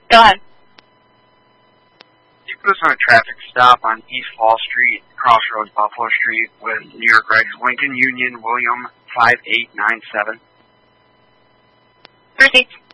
Go ahead. You put us on a traffic stop on East Fall Street, Crossroads, Buffalo Street, with New York Regs, Lincoln Union, William 5897. Proceed.